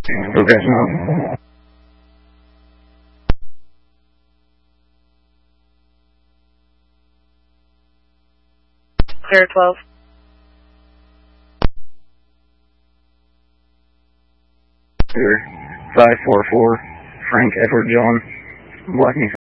Okay. Clear 12. Clear 544, Frank Edward John, Blackney